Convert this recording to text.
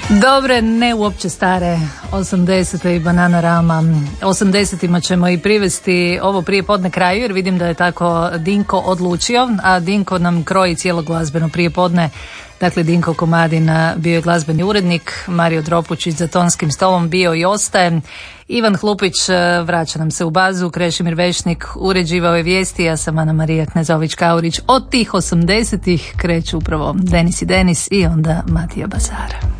Dobre, ne uopće stare 80. i Banana Rama. 80-ima ćemo i privesti ovo prijepodne kraju, jer vidim da je tako Dinko odlučio, a Dinko nam kroji cijelo glazbeno prijepodne. Dakle, Dinko Komadin bio je glazbeni urednik, Mario Dropučić za tonskim stolom bio i ostaje. Ivan Hlupić vraća nam se u bazu, Krešimir Vešnik uređivao je vijesti, ja sam Ana Marija Knezović-Kaurić. Od tih 80-ih kreću upravo Denis i Denis i onda Matija Bazar.